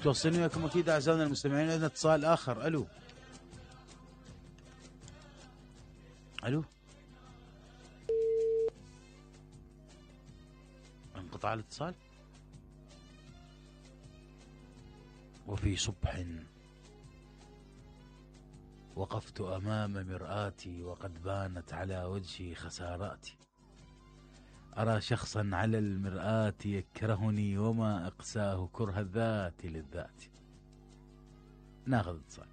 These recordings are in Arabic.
توصلني وياكم أكيد أعزائنا المستمعين. عندنا اتصال آخر. ألو ألو، انقطع الاتصال. وفي صبح وقفت أمام مرآتي وقد بانت على وجهي خساراتي، أرى شخصا على المرآة يكرهني وما أقساه كره الذات للذات. ناخذ اتصال.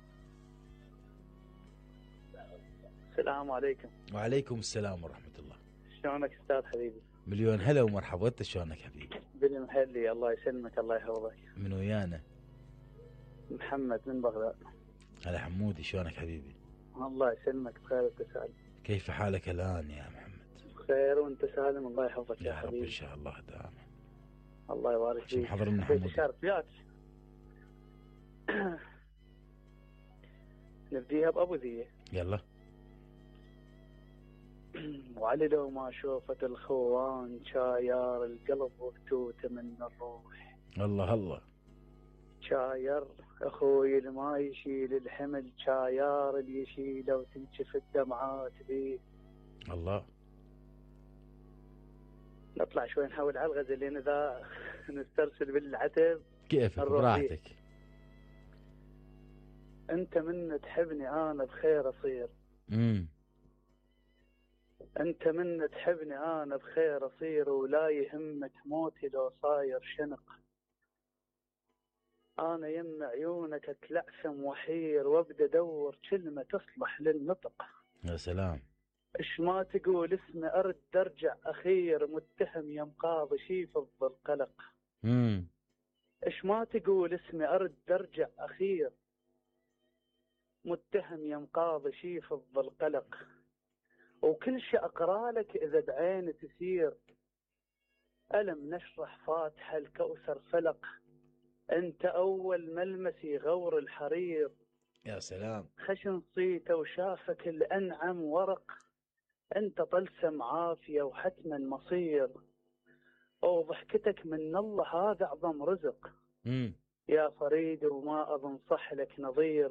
السلام عليكم. وعليكم السلام ورحمة الله. شلونك استاذ حبيبي؟ مليون هلا ومرحبا. انت شلونك حبيبي؟ بن محلي، الله يسلمك الله يحفظك. من ويانا؟ محمد من بغداد. هلا حمودي، شلونك حبيبي؟ الله يسلمك بخير وانت سالم. كيف حالك الآن يا محمد؟ بخير وانت سالم الله يحفظك يا حبيبي. يا رب إن شاء الله دائما. الله يبارك فيك. محضر من حمودي. شارك وياك. نبديها بأبو ذي. يلا. وعلي لو ما شوفت الخوان شاير القلب وفتوته من الروح. الله الله. شاير اخوي اللي ما يشيل الحمل، شاير اللي يشيله وتنشف الدمعات بيه. الله. نطلع شوي نحاول على الغزل لان ذا نسترسل بالعتب. كيفك براحتك. انت من تحبني انا بخير اصير. انت من تحبني انا بخير اصير، ولا يهمك موتي لو صاير شنق. انا يم عيونك اتلعثم وحير، وابدا ادور كلمه تصلح للنطق. يا سلام. ايش ما تقول اسمي ارد ارجع اخير، متهم يم قاضي شي في القلق. ايش ما تقول اسمي ارد ارجع اخير، متهم يم قاضي شي في القلق. وكل شيء اقرا لك اذا بعين تسير، الم نشرح فاتحه الكوثر فلق. انت اول ملمسي غور الحرير. يا سلام. خشن صيته وشافك الانعم ورق. انت طلسم عافيه وحتما مصير، وضحكتك من الله هذا اعظم رزق. يا فريد وما اظن صح لك نظير،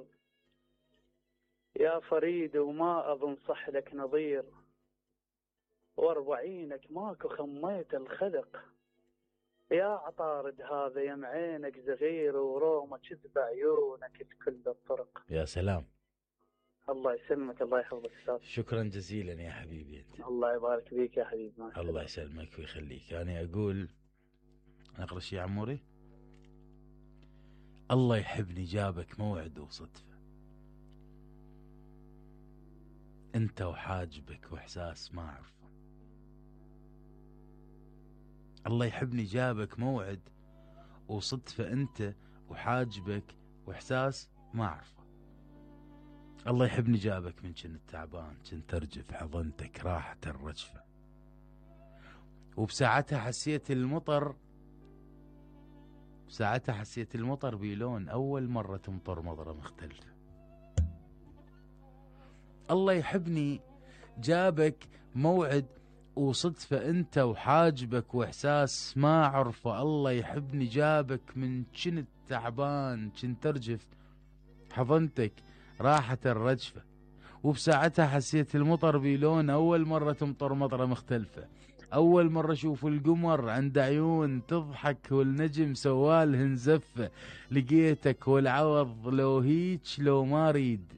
يا فريد وما اظن صح لك نظير. واربعينك ماكو خميت الخلق. يا عطارد هذا يم عينك زغير، ورومه كذب عيونك بكل الطرق. يا سلام. الله يسلمك الله يحفظك استاذ. شكرا جزيلا يا حبيبي انت. الله يبارك فيك يا حبيبي. الله يسلمك ويخليك. انا اقول اقرا شي عموري. الله يحبني جابك موعد وصدفه، انت وحاجبك واحساس ما اعرفه. الله يحبني جابك موعد وصدفه، انت وحاجبك واحساس ما اعرفه. الله يحبني جابك من كنت تعبان، كنت ارجف حضنتك راحة الرجفة، وبساعتها حسيت المطر، بساعتها حسيت المطر بلون اول مرة تمطر مطرة مختلفة. الله يحبني جابك موعد وصدفة، انت وحاجبك واحساس ما اعرفه. الله يحبني جابك من كنت تعبان، كنت ارجف حضنتك راحة الرجفة، وبساعتها حسيت المطر بلون أول مرة تمطر مطرة مختلفة. أول مرة أشوف القمر عند عيون تضحك، والنجم سوالهن زفة. لقيتك والعوض لو هيج لو ما ريد،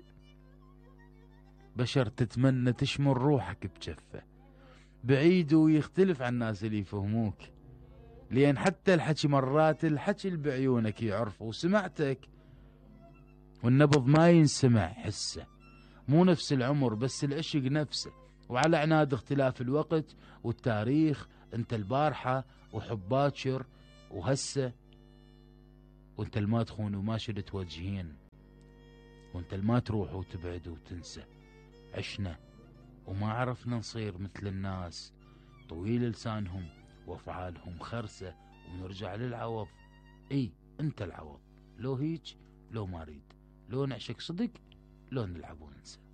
بشر تتمنى تشمل روحك بجفة. بعيد ويختلف عن الناس اللي يفهموك، لأن حتى الحكي مرات الحكي اللي بعيونك يعرفه. وسمعتك والنبض ما ينسمع حسه، مو نفس العمر بس العشق نفسه. وعلى عناد اختلاف الوقت والتاريخ، انت البارحة وحب باكر وهسه، وانت الما تخون وما شلت وجهين، وانت الما تروح وتبعد وتنسى. عشنا وما عرفنا نصير مثل الناس، طويل لسانهم وافعالهم خرسة، ونرجع للعوض. اي انت العوض، لو هيج لو ما ريد، لو نعشق صدق لو نلعب وننسى.